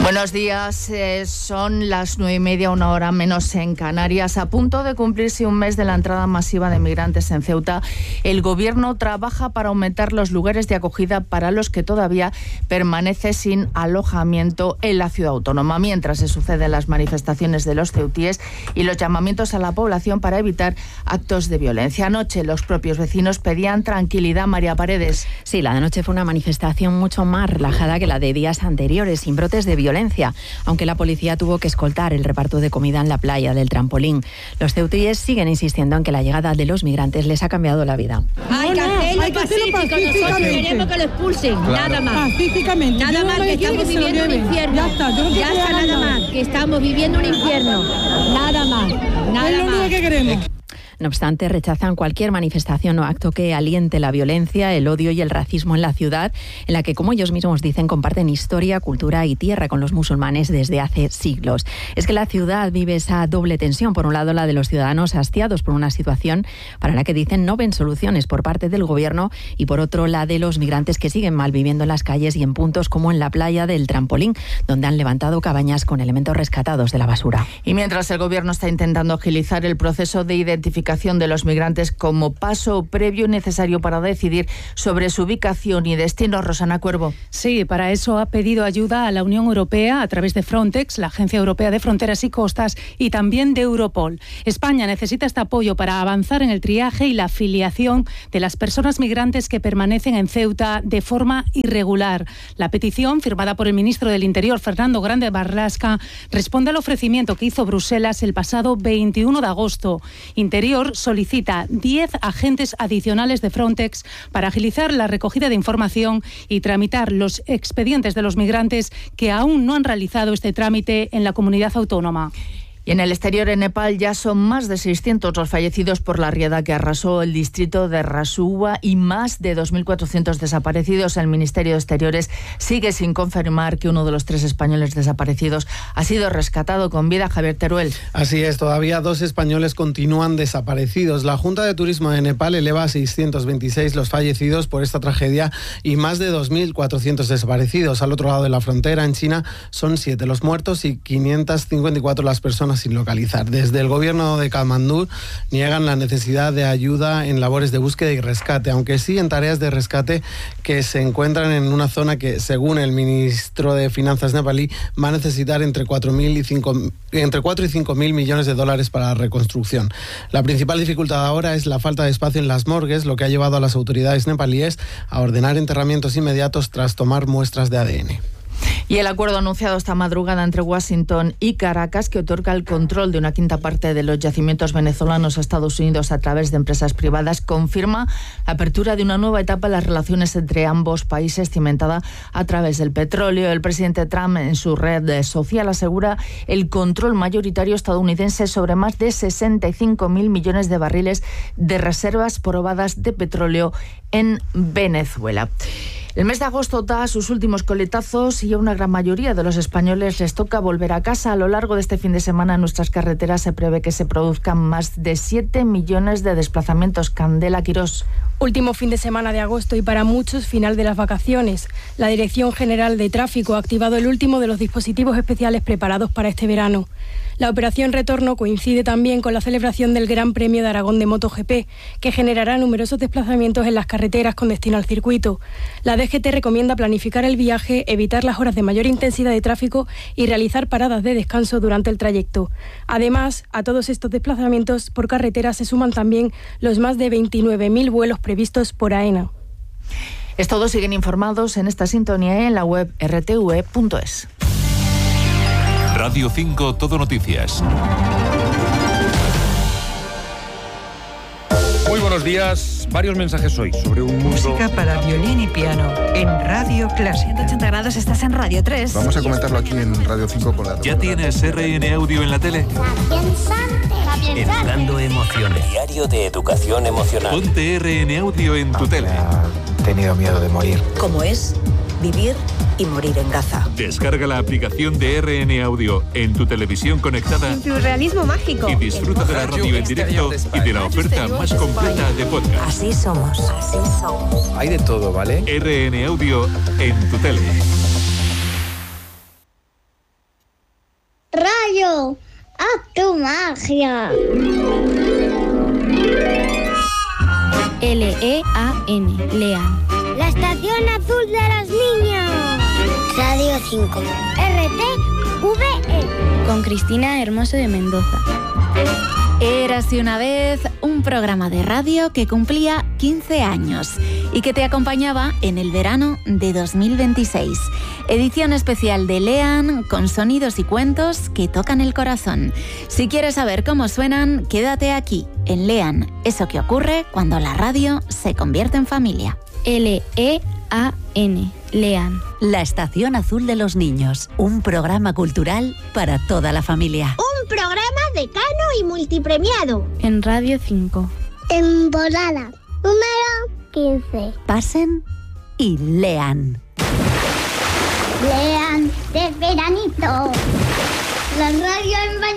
Buenos días, son las 9:30, una hora menos en Canarias. A punto de cumplirse un mes de la entrada masiva de migrantes en Ceuta, el Gobierno trabaja para aumentar los lugares de acogida para los que todavía permanece sin alojamiento en la ciudad autónoma, mientras se suceden las manifestaciones de los ceutíes y los llamamientos a la población para evitar actos de violencia. Anoche los propios vecinos pedían tranquilidad. María Paredes. Sí, la de anoche fue una manifestación mucho más relajada que la de días anteriores, sin brotes de violencia, aunque la policía tuvo que escoltar el reparto de comida en la playa del Trampolín. Los ceutíes siguen insistiendo en que la llegada de los migrantes les ha cambiado la vida. Hay que hacerlo pacíficamente. Queremos que lo expulsen, claro. Nada más. Pacíficamente. Nada más que estamos viviendo un infierno. Ya está, nada más, que estamos viviendo un infierno. Nada más. Nada es lo único que queremos. No obstante, rechazan cualquier manifestación o acto que aliente la violencia, el odio y el racismo en la ciudad, en la que, como ellos mismos dicen, comparten historia, cultura y tierra con los musulmanes desde hace siglos. Es que la ciudad vive esa doble tensión. Por un lado, la de los ciudadanos hastiados por una situación para la que dicen no ven soluciones por parte del Gobierno, y por otro, la de los migrantes que siguen malviviendo en las calles y en puntos como en la playa del Trampolín, donde han levantado cabañas con elementos rescatados de la basura. Y mientras el Gobierno está intentando agilizar el proceso de identificación de los migrantes como paso previo y necesario para decidir sobre su ubicación y destino, Rosana Cuervo. Sí, para eso ha pedido ayuda a la Unión Europea a través de Frontex, la Agencia Europea de Fronteras y Costas, y también de Europol. España necesita este apoyo para avanzar en el triaje y la filiación de las personas migrantes que permanecen en Ceuta de forma irregular. La petición, firmada por el ministro del Interior, Fernando Grande Marlaska, responde al ofrecimiento que hizo Bruselas el pasado 21 de agosto. Interior solicita 10 agentes adicionales de Frontex para agilizar la recogida de información y tramitar los expedientes de los migrantes que aún no han realizado este trámite en la comunidad autónoma. Y en el exterior, en Nepal, ya son más de 600 los fallecidos por la riada que arrasó el distrito de Rasuwa y más de 2.400 desaparecidos. El Ministerio de Exteriores sigue sin confirmar que uno de los 3 españoles desaparecidos ha sido rescatado con vida. Javier Teruel. Así es, todavía 2 españoles continúan desaparecidos. La Junta de Turismo de Nepal eleva a 626 los fallecidos por esta tragedia y más de 2.400 desaparecidos. Al otro lado de la frontera, en China, son 7 los muertos y 554 las personas sin localizar. Desde el gobierno de Katmandú niegan la necesidad de ayuda en labores de búsqueda y rescate, aunque sí en tareas de rescate que se encuentran en una zona que, según el ministro de Finanzas nepalí, va a necesitar entre 4 y 5 mil millones de dólares para la reconstrucción. La principal dificultad ahora es la falta de espacio en las morgues, lo que ha llevado a las autoridades nepalíes a ordenar enterramientos inmediatos tras tomar muestras de ADN. Y el acuerdo anunciado esta madrugada entre Washington y Caracas, que otorga el control de una quinta parte de los yacimientos venezolanos a Estados Unidos a través de empresas privadas, confirma la apertura de una nueva etapa en las relaciones entre ambos países, cimentada a través del petróleo. El presidente Trump, en su red social, asegura el control mayoritario estadounidense sobre más de 65.000 millones de barriles de reservas probadas de petróleo en Venezuela. El mes de agosto da sus últimos coletazos y a una gran mayoría de los españoles les toca volver a casa. A lo largo de este fin de semana en nuestras carreteras se prevé que se produzcan más de 7 millones de desplazamientos. Candela Quirós. Último fin de semana de agosto y para muchos final de las vacaciones. La Dirección General de Tráfico ha activado el último de los dispositivos especiales preparados para este verano. La operación Retorno coincide también con la celebración del Gran Premio de Aragón de MotoGP, que generará numerosos desplazamientos en las carreteras con destino al circuito. La DGT recomienda planificar el viaje, evitar las horas de mayor intensidad de tráfico y realizar paradas de descanso durante el trayecto. Además, a todos estos desplazamientos por carretera se suman también los más de 29.000 vuelos previstos por AENA. Todos siguen informados en esta sintonía y en la web rtv.es. Radio 5 Todo Noticias. Muy buenos días. Varios mensajes hoy sobre un mundo... Música para violín y piano en Radio Clásica. 180 grados, estás en Radio 3. Vamos a comentarlo aquí en Radio 5 con la... ¿Ya tienes RN Audio en la tele? Educando emociones. Diario de educación emocional. Ponte RN Audio en tu tele. He tenido miedo de morir. ¿Cómo es vivir y morir en Gaza? Descarga la aplicación de RN Audio en tu televisión conectada. En tu realismo mágico. Y disfruta de la radio en directo y de la oferta más completa de podcast. Así somos. Así somos. Hay de todo, ¿vale? RN Audio en tu tele. Leancito, haz tu magia. L-E-A-N, Lean. La Estación Azul de los Niños. Radio 5. RTV. Con Cristina Hermoso de Mendoza. Érase una vez un programa de radio que cumplía 15 años y que te acompañaba en el verano de 2026. Edición especial de Lean con sonidos y cuentos que tocan el corazón. Si quieres saber cómo suenan, quédate aquí, en Lean, eso que ocurre cuando la radio se convierte en familia. L-E-A-N, Lean. La Estación Azul de los Niños, un programa cultural para toda la familia. Un programa decano y multipremiado. En Radio 5. Temporada número 15. Pasen y lean. Lean de veranito. La radio en